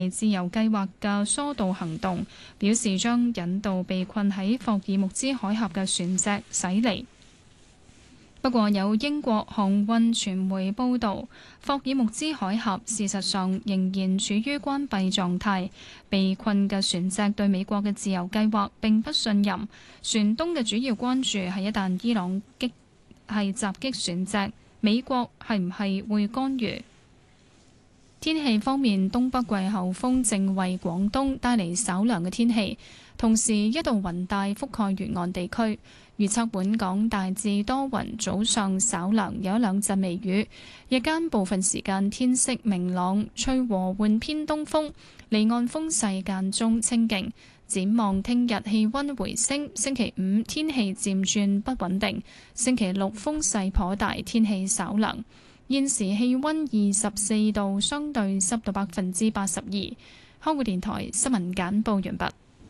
自由計劃嘅疏導行動，表示將引導被困喺霍爾木茲海峽嘅船隻駛離。不過有英國航運傳媒報導，霍爾木茲海峽事實上仍然處於關閉狀態，被困嘅船隻對美國嘅自由計劃並不信任。船東嘅主要關注係一旦伊朗襲擊船隻，美國係唔係會干預？天氣方面，東北季候風正為廣東帶嚟稍涼嘅天氣，同時一道雲帶覆蓋沿岸地區。預測本港大致多雲，早上稍涼，有一兩陣微雨，日間部分時間天色明朗，吹和緩偏東風，離岸風勢間中清勁。展望聽日氣溫回升，星期五天氣漸轉不穩定，星期六風勢頗大，天氣稍涼。現時氣溫24度，相對濕度82%。香港電台新聞簡報完畢。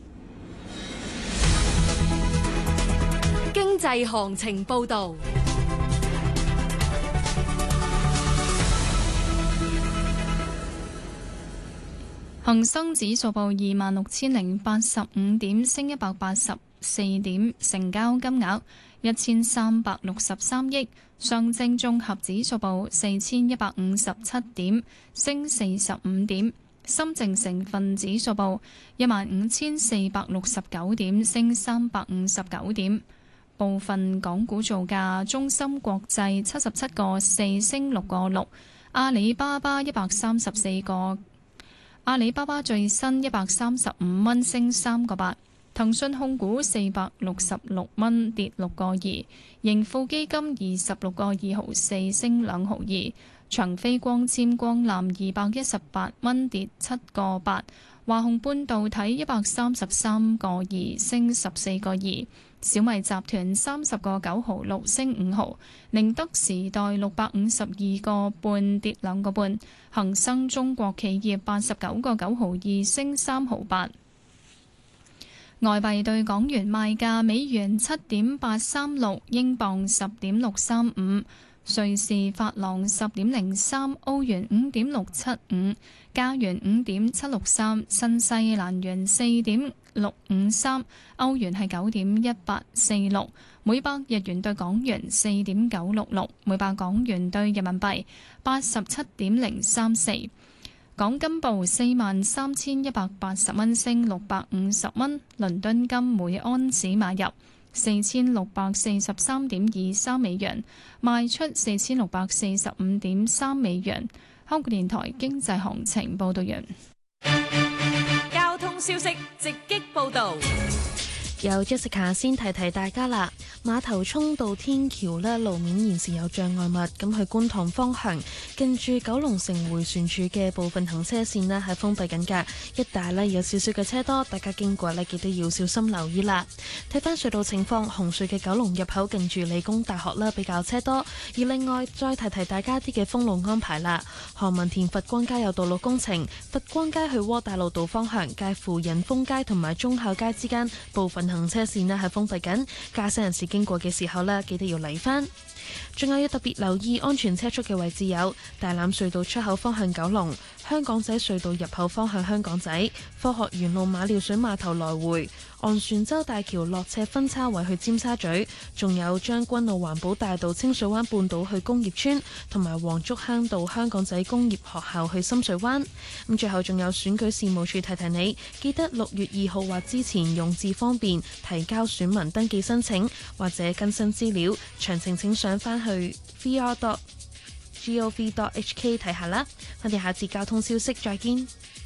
經濟行情報道。 恒生指數報26,085點，升184點，成交金額1363億。上證綜合指數報4157點，升45點。深證成分指數報15,469點，升359點。部分港股造價：中芯國際77.4升6.6，阿里巴巴阿里巴巴最新135蚊升3.8，騰訊控股466蚊跌6.2，盈富基金26.2毫4升2毫2，長飛光纖光纜218蚊跌7.8，華虹半導體133.2升14.2。小米集團30.9毫6升5毫，寧德時代652.5跌2.5，恒生中國企業89.9毫2升3毫8。外幣對港元賣價：美元7.836，英鎊10.635，瑞士法郎10.03，歐元5.675，加元5.763，新西蘭元4.653，歐元係9.1846，每百日元對港元4.966，每百港元對人民幣87.034。港金報43,180蚊，升650蚊。倫敦金每安士買入4,643.23美元，賣出4,645.3美元。香港電台經濟行情報道完。 交通消息直擊報道。 由 Jessica 先提提大家啦，馬頭涌道天橋呢路面現時有障礙物，咁去觀塘方向近住九龍城迴旋處嘅部分行車線呢係封閉緊㗎，一帶呢有少少嘅車多，大家經過呢記得要小心留意啦。睇返隧道情況，紅隧嘅九龍入口近住理工大學呢比較車多，而另外再提提大家啲嘅封路安排啦。何文田佛光街有道路工程，佛光街去窩打老道方向介乎仁豐街同埋忠孝街之間部分行車線呢係封閉緊，駕駛人士經過嘅時候呢，記得要嚟返。仲有要特別留意安全車速嘅位置有大欖隧道出口方向九龍、香港仔隧道入口方向香港仔、科學園路馬料水碼頭來回、昂船洲大橋落斜分叉位去尖沙咀，仲有將軍澳環保大道清水灣半島去工業村，同埋黃竹坑道香港仔工業學校去深水灣。咁最後仲有選舉事務處提提你，記得6月2號或之前用字方便提交選民登記申請或者更新資料，詳情請上返去 vr.gov.hk 睇下啦。我哋下次交通消息再見。